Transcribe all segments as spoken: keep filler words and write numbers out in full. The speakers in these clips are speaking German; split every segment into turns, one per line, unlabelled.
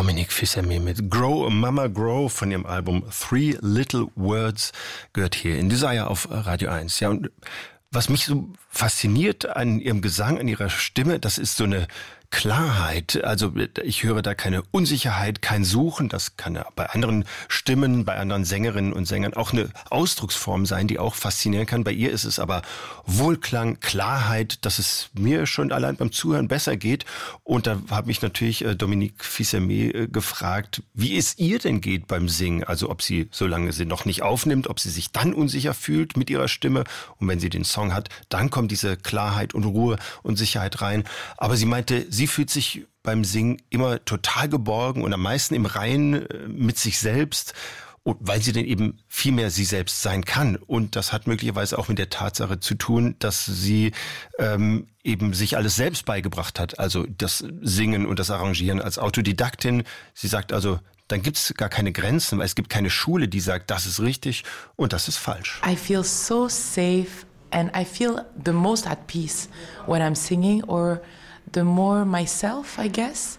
Dominique Fils-Aimé mit Grow, Mama Grow von ihrem Album Three Little Words gehört hier in Desire auf Radio eins. Ja, und was mich so fasziniert an ihrem Gesang, an ihrer Stimme, das ist so eine Klarheit. Also ich höre da keine Unsicherheit, kein Suchen. Das kann ja bei anderen Stimmen, bei anderen Sängerinnen und Sängern auch eine Ausdrucksform sein, die auch faszinieren kann. Bei ihr ist es aber Wohlklang, Klarheit, dass es mir schon allein beim Zuhören besser geht. Und da habe ich natürlich Dominique Fils-Aimé gefragt, wie es ihr denn geht beim Singen. Also ob sie, solange sie noch nicht aufnimmt, ob sie sich dann unsicher fühlt mit ihrer Stimme. Und wenn sie den Song hat, dann kommt diese Klarheit und Ruhe und Sicherheit rein. Aber sie meinte, sie fühlt sich beim Singen immer total geborgen und am meisten im Reinen mit sich selbst, weil sie dann eben viel mehr sie selbst sein kann. Und das hat möglicherweise auch mit der Tatsache zu tun, dass sie ähm, eben sich alles selbst beigebracht hat. Also das Singen und das Arrangieren als Autodidaktin. Sie sagt also, dann gibt es gar keine Grenzen, weil es gibt keine Schule, die sagt, das ist richtig und das ist falsch.
I feel so safe and I feel the most at peace when I'm singing, or the more myself, I guess.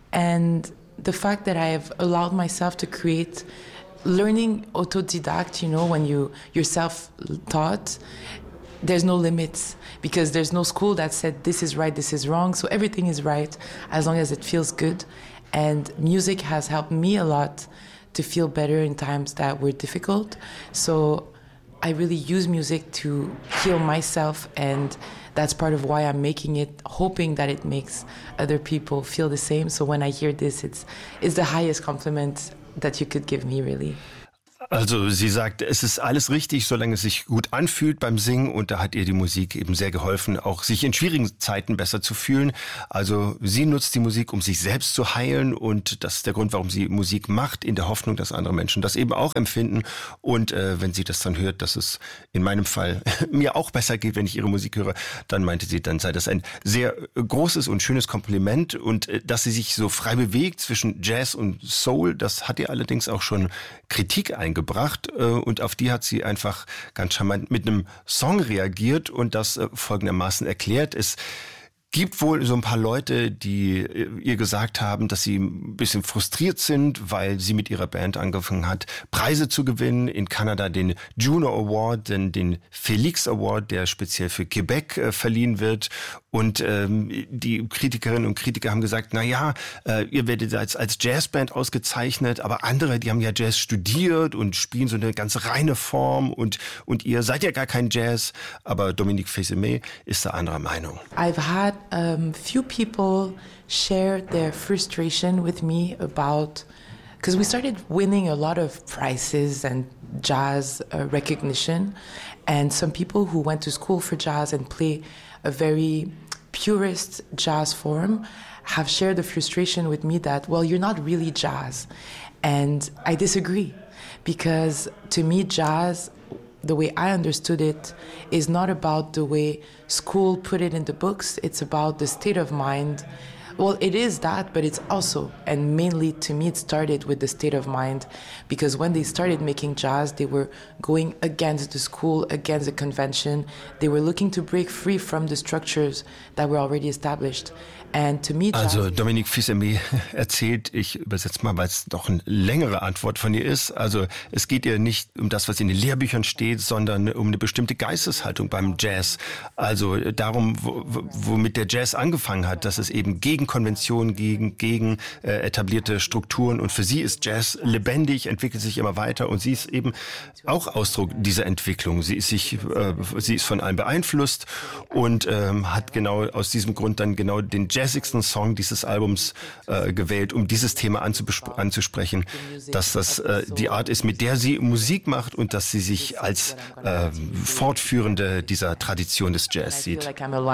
And the fact that I have allowed myself to create, learning autodidact, you know, when you you're self-taught, there's no limits, because there's no school that said this is right, this is wrong. So everything is right as long as it feels good. And music has helped me a lot to feel better in times that were difficult. So I really use music to heal myself, and that's part of why I'm making it, hoping that it makes other people feel the same. So when I hear this, it's it's the highest compliment that you could give me, really.
Also sie sagt, es ist alles richtig, solange es sich gut anfühlt beim Singen, und da hat ihr die Musik eben sehr geholfen, auch sich in schwierigen Zeiten besser zu fühlen. Also sie nutzt die Musik, um sich selbst zu heilen, und das ist der Grund, warum sie Musik macht, in der Hoffnung, dass andere Menschen das eben auch empfinden. Und äh, wenn sie das dann hört, dass es in meinem Fall mir auch besser geht, wenn ich ihre Musik höre, dann meinte sie, dann sei das ein sehr großes und schönes Kompliment, und äh, dass sie sich so frei bewegt zwischen Jazz und Soul, das hat ihr allerdings auch schon Kritik eingebracht. gebracht und auf die hat sie einfach ganz charmant mit einem Song reagiert und das folgendermaßen erklärt. Es gibt wohl so ein paar Leute, die ihr gesagt haben, dass sie ein bisschen frustriert sind, weil sie mit ihrer Band angefangen hat, Preise zu gewinnen. In Kanada den Juno Award, den, den Félix Award, der speziell für Quebec äh, verliehen wird. Und ähm, die Kritikerinnen und Kritiker haben gesagt, na ja, äh, ihr werdet als, als Jazzband ausgezeichnet, aber andere, die haben ja Jazz studiert und spielen so eine ganz reine Form, und, und ihr seid ja gar kein Jazz. Aber Dominique Fils-Aimé ist da anderer Meinung.
I've had um, few people share their frustration with me about, because we started winning a lot of prizes and jazz uh, recognition, and some people who went to school for jazz and play a very purist jazz form have shared the frustration with me that, well, you're not really jazz. And I disagree, because to me, jazz, the way I understood it, is not about the way school put it in the books. It's about the state of mind. Well, it is that, but it's also, and mainly to me, it started with the state of mind, because when they started making jazz, they were going against the school, against the convention. They were looking to break free from the structures that were already established. And to me, Jazz.
Also Dominique Fils-Aimé erzählt, ich übersetze mal, weil es doch eine längere Antwort von ihr ist. Also es geht ihr nicht um das, was in den Lehrbüchern steht, sondern um eine bestimmte Geisteshaltung beim Jazz. Also darum, womit der Jazz angefangen hat, dass es eben gegen Konventionen, gegen, gegen äh, etablierte Strukturen, und für sie ist Jazz lebendig, entwickelt sich immer weiter, und sie ist eben auch Ausdruck dieser Entwicklung. Sie ist sich, äh, sie ist von allem beeinflusst und ähm, hat genau aus diesem Grund dann genau den jazzigsten Song dieses Albums äh, gewählt, um dieses Thema anzusprechen, dass das äh, die Art ist, mit der sie Musik macht, und dass sie sich als äh, Fortführende dieser Tradition des Jazz sieht.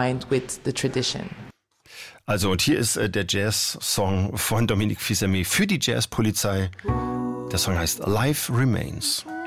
Also, und hier ist äh, der Jazz-Song von Dominique Fils-Aimé für die Jazzpolizei. Der Song heißt Life Remains.